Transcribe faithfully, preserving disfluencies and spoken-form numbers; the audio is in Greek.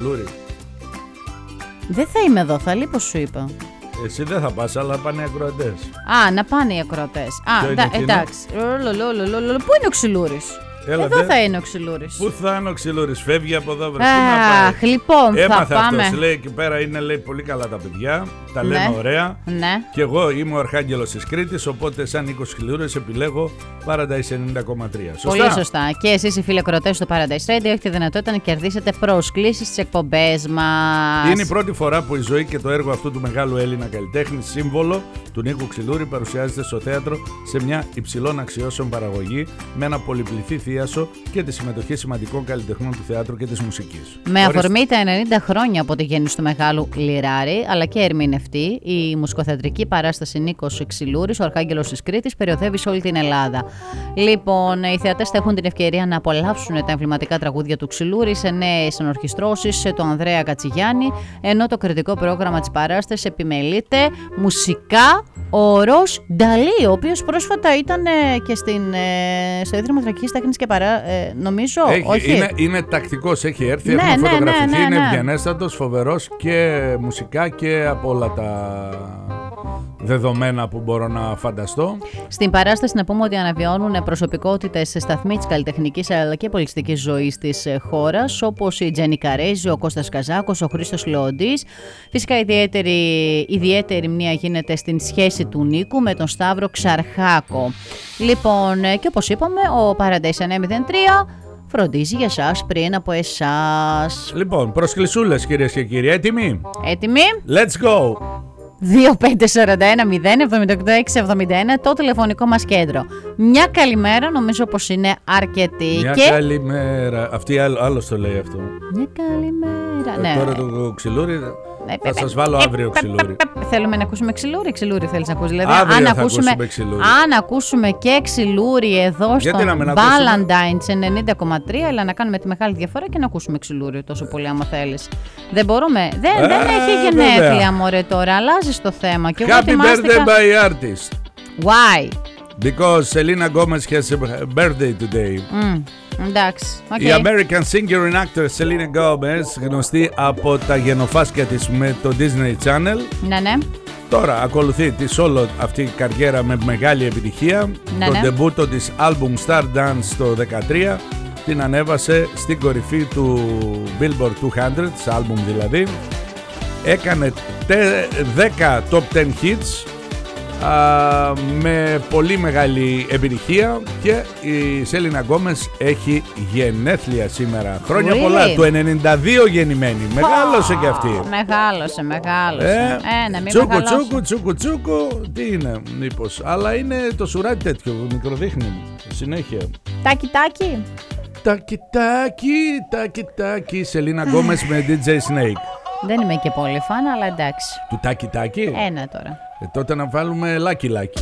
Ξυλούρη. Δεν θα είμαι εδώ, θα λείπω, σου είπα. Εσύ δεν θα πας, αλλά πάνε οι ακροατές. Α, να πάνε οι ακροατές. Α, εντά, εντάξει. Πού είναι ο Ξυλούρης? Έλατε. Εδώ θα είναι ο Ξυλούρης. Πού θα είναι ο Ξυλούρης? Φεύγει από εδώ, βρε. Αχ, λοιπόν, έμαθε θα πάμε. αυτός, λέει εκεί πέρα είναι, λέει, πολύ καλά τα παιδιά. Τα λένε Ναι. ωραία. Ναι. Και εγώ είμαι ο Αρχάγγελος της Κρήτης, οπότε σαν Νίκος Ξυλούρης επιλέγω Paradise ενενήντα κόμμα τρία. Σωστά? Πολύ σωστά. Και εσείς οι φίλοι ακροατές του Paradise Radio έχετε δυνατότητα να κερδίσετε προσκλήσεις στις εκπομπές μας. Είναι η πρώτη φορά που η ζωή και το έργο αυτού του μεγάλου Έλληνα καλλιτέχνη, σύμβολο του Νίκου Ξυλούρη, παρουσιάζεται στο θέατρο σε μια υψηλών αξιώσεων παραγωγή με ένα πολυπληθή θίασο και τη συμμετοχή σημαντικών καλλιτεχνών του θεάτρου και της μουσικής. Με αφορμή τα ενενήντα χρόνια από τη γέννηση του μεγάλου Λιράρη, αλλά και ερμηνευτή, η μουσικοθεατρική παράσταση Νίκος Ξυλούρης, ο Αρχάγγελος της Κρήτης, περιοδεύει σε όλη την Ελλάδα. Λοιπόν, οι θεατές θα έχουν την ευκαιρία να απολαύσουν τα εμβληματικά τραγούδια του Ξυλούρη σε νέες ενορχιστρώσεις σε τον Ανδρέα Κατσιγιάννη, ενώ το κριτικό πρόγραμμα της παράστασης επιμελείται μουσικά ο Ροζ Νταλή, ο οποίος πρόσφατα ήταν και στην, στο Ίδρυμα Θρακικής Τέχνης και παρά, ε, νομίζω, έχει, όχι. Είναι, είναι τακτικός, έχει έρθει, Ναι, έχουμε ναι, φωτογραφηθεί, ναι, ναι, ναι. είναι ευγενέστατος, φοβερός και μουσικά και από όλα τα δεδομένα που μπορώ να φανταστώ. Στην παράσταση να πούμε ότι αναβιώνουν προσωπικότητες σε σταθμοί της καλλιτεχνικής αλλά και πολιτιστικής ζωής της χώρας, όπως η Τζένι Καρέζη, ο Κώστας Καζάκος, ο Χρήστος Λεοντής. Φυσικά ιδιαίτερη, ιδιαίτερη μνήμα γίνεται στην σχέση του Νίκου με τον Σταύρο Ξαρχάκο. Λοιπόν, και όπως είπαμε, ο Paradise εννιακόσια τρία φροντίζει για σας πριν από εσάς. Λοιπόν, προσκλησούλες κυρίες και κύριοι, έτοιμοι? Έτοιμοι? Let's go! δύο πέντε τέσσερα ένα μηδέν εβδομήντα οκτώ έξι εβδομήντα ένα το τηλεφωνικό μας κέντρο. Μια καλημέρα νομίζω πως είναι αρκετή. Μια και... καλημέρα. Αυτή άλλο, άλλος το λέει αυτό. Μια καλημέρα. Ε, ναι. Τώρα το Ξυλούρι Ε, θα ε, σας βάλω ε, αύριο ε, Ξυλούρι. ε, ε, Θέλουμε να ακούσουμε Ξυλούρι, Ξυλούρι θέλεις να ακούσεις? Δηλαδή, Αύριο αν θα ακούσουμε, ακούσουμε Ξυλούρι. αν ακούσουμε και Ξυλούρι εδώ Γιατί στο να μην ακούσουμε? Valentine's ενενήντα κόμμα τρία, αλλά να κάνουμε τη μεγάλη διαφορά και να ακούσουμε Ξυλούρι τόσο πολύ άμα θέλεις. Δεν μπορούμε. Δεν, Ε, δεν έχει βέβαια. γενέθλια, μωρέ, τώρα. Αλλάζεις το θέμα. Και εγώ Happy ετοιμάστηκα- birthday by artist. Why? Because Selena Gomez has a birthday today. Mm, εντάξει. Okay. Η American singer and actor Selena Gomez, γνωστή από τα γενοφάσκια της με το Disney Channel, Ναι, ναι. τώρα ακολουθεί τη solo αυτή η καριέρα με μεγάλη επιτυχία. Ναι, Το ναι. ντεμπούτο της album Stardance το δεκατρία την ανέβασε στην κορυφή του Billboard εκατό, της album δηλαδή. Έκανε δέκα top δέκα hits α, με πολύ μεγάλη επιτυχία και η Σέλινα Γκόμες έχει γενέθλια σήμερα. Χρόνια Really? πολλά, του ενενήντα δύο γεννημένη. Μεγάλωσε κι αυτή. Μεγάλωσε, μεγάλωσε. Ε, ε, να μην τσούκου, μεγαλώσει. τσούκου, τσούκου, τσούκου. Τι είναι, μήπως? Αλλά είναι το σουράτι τέτοιο, μικροδείχνει συνέχεια. Τάκι, τάκι. Τάκι, τάκι, τάκι, τάκι. Σελίνα Γκόμες με ντι τζέι Snake. Δεν είμαι και πολύ φαν, αλλά εντάξει. Του τάκι, τάκι. Ένα τώρα. Ε, τότε να βάλουμε λάκι, λάκι.